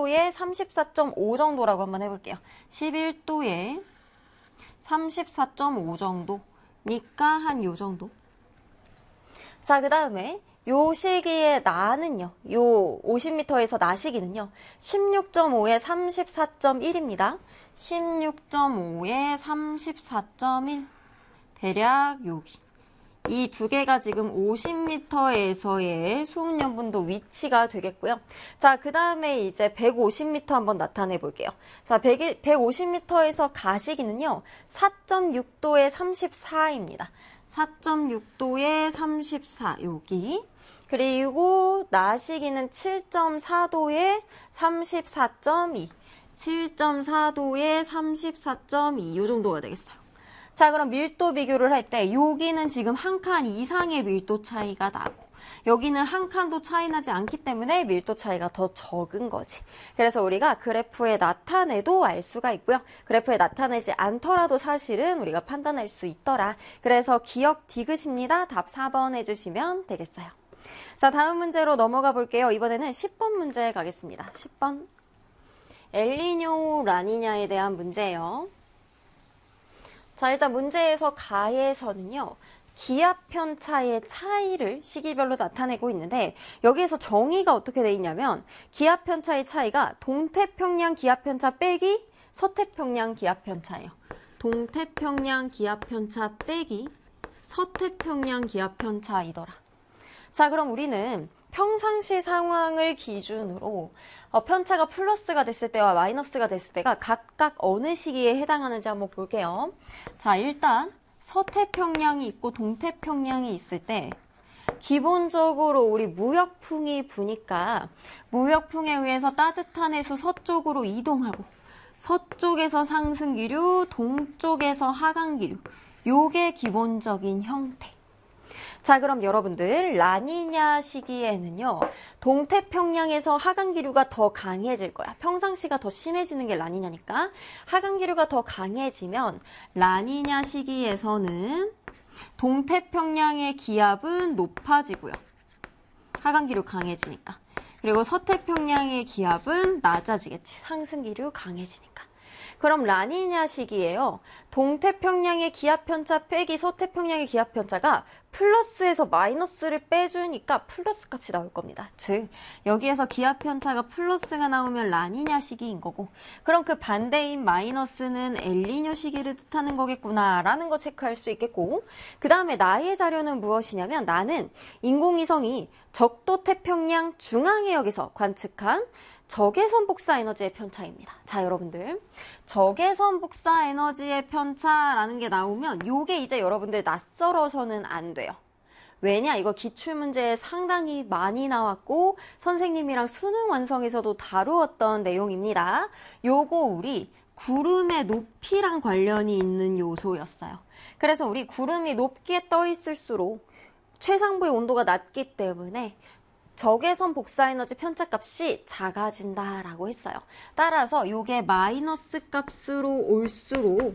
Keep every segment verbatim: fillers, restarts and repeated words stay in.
도에 삼십사 점 오 정도라고 한번 해볼게요. 십일 도에 삼십사 점 오 정도니까 한 요 정도. 자, 그 다음에 요 시기의 나는요. 요 오십 미터에서 나 시기는요. 십육 점 오에 삼십사 점 일입니다. 십육 점 오에 삼십사 점 일. 대략 여기. 이 두 개가 지금 오십 미터에서의 수은연분도 위치가 되겠고요. 자, 그 다음에 이제 백오십 미터 한번 나타내 볼게요. 자, 백오십 미터에서 가시기는요. 사 점 육 도에 삼십사입니다. 사 점 육 도에 삼십사, 여기. 그리고 나시기는 칠 점 사 도에 삼십사 점 이. 칠 점 사 도에 삼십사 점 이, 요 정도가 되겠어요. 자, 그럼 밀도 비교를 할 때 여기는 지금 한 칸 이상의 밀도 차이가 나고 여기는 한 칸도 차이 나지 않기 때문에 밀도 차이가 더 적은 거지. 그래서 우리가 그래프에 나타내도 알 수가 있고요. 그래프에 나타내지 않더라도 사실은 우리가 판단할 수 있더라. 그래서 기억 디귿입니다. 답 사 번 해주시면 되겠어요. 자, 다음 문제로 넘어가 볼게요. 이번에는 십 번 문제 가겠습니다. 십 번. 엘니뇨, 라니냐에 대한 문제예요. 자, 일단 문제에서 가에서는요. 기압 편차의 차이를 시기별로 나타내고 있는데 여기에서 정의가 어떻게 돼 있냐면 기압 편차의 차이가 동태평양 기압 편차 빼기 서태평양 기압 편차예요. 동태평양 기압 편차 빼기 서태평양 기압 편차이더라. 자, 그럼 우리는 평상시 상황을 기준으로 어, 편차가 플러스가 됐을 때와 마이너스가 됐을 때가 각각 어느 시기에 해당하는지 한번 볼게요. 자, 일단 서태평양이 있고 동태평양이 있을 때 기본적으로 우리 무역풍이 부니까 무역풍에 의해서 따뜻한 해수 서쪽으로 이동하고 서쪽에서 상승기류, 동쪽에서 하강기류. 요게 기본적인 형태. 자, 그럼 여러분들 라니냐 시기에는요. 동태평양에서 하강기류가 더 강해질 거야. 평상시가 더 심해지는 게 라니냐니까. 하강기류가 더 강해지면 라니냐 시기에서는 동태평양의 기압은 높아지고요. 하강기류 강해지니까. 그리고 서태평양의 기압은 낮아지겠지. 상승기류 강해지니까. 그럼 라니냐 시기에요. 동태평양의 기압편차 빼기 서태평양의 기압편차가 플러스에서 마이너스를 빼주니까 플러스 값이 나올 겁니다. 즉 여기에서 기압편차가 플러스가 나오면 라니냐 시기인 거고 그럼 그 반대인 마이너스는 엘니뇨 시기를 뜻하는 거겠구나 라는 거 체크할 수 있겠고 그 다음에 나의 자료는 무엇이냐면 나는 인공위성이 적도 태평양 중앙해역에서 관측한 적외선 복사 에너지의 편차입니다. 자, 여러분들. 적외선 복사 에너지의 편차라는 게 나오면 요게 이제 여러분들 낯설어서는 안 돼요. 왜냐? 이거 기출문제에 상당히 많이 나왔고 선생님이랑 수능 완성에서도 다루었던 내용입니다. 요거 우리 구름의 높이랑 관련이 있는 요소였어요. 그래서 우리 구름이 높게 떠 있을수록 최상부의 온도가 낮기 때문에 적외선 복사에너지 편차값이 작아진다라고 했어요. 따라서 이게 마이너스 값으로 올수록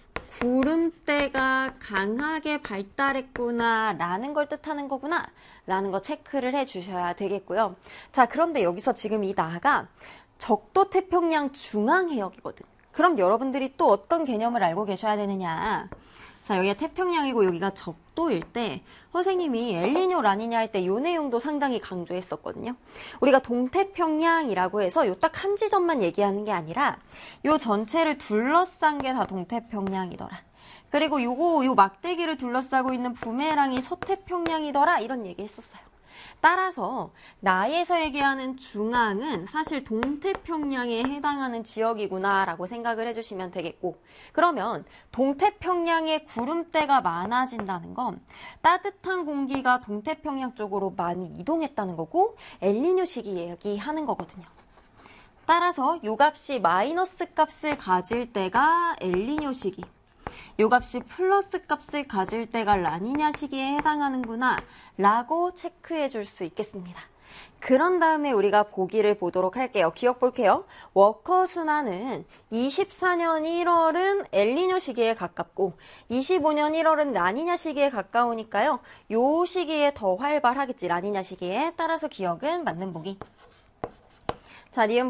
구름대가 강하게 발달했구나 라는 걸 뜻하는 거구나 라는 거 체크를 해주셔야 되겠고요. 자, 그런데 여기서 지금 이 나가 적도 태평양 중앙해역이거든. 그럼 여러분들이 또 어떤 개념을 알고 계셔야 되느냐. 자, 여기가 태평양이고 여기가 적도일 때 선생님이 엘니뇨 라니냐 할 때 이 내용도 상당히 강조했었거든요. 우리가 동태평양이라고 해서 요 딱 한 지점만 얘기하는 게 아니라 요 전체를 둘러싼 게 다 동태평양이더라. 그리고 요거 요 막대기를 둘러싸고 있는 부메랑이 서태평양이더라 이런 얘기 했었어요. 따라서 나에서 얘기하는 중앙은 사실 동태평양에 해당하는 지역이구나 라고 생각을 해주시면 되겠고 그러면 동태평양에 구름대가 많아진다는 건 따뜻한 공기가 동태평양 쪽으로 많이 이동했다는 거고 엘니뇨 시기 얘기하는 거거든요. 따라서 요 값이 마이너스 값을 가질 때가 엘니뇨 시기 요 값이 플러스 값을 가질 때가 라니냐 시기에 해당하는구나 라고 체크해 줄 수 있겠습니다. 그런 다음에 우리가 보기를 보도록 할게요. 기억 볼게요. 워커 순환은 이십사 년 일월은 엘니뇨 시기에 가깝고 이십오 년 일월은 라니냐 시기에 가까우니까요. 요 시기에 더 활발하겠지. 라니냐 시기에. 따라서 기억은 맞는 보기. 자, 니은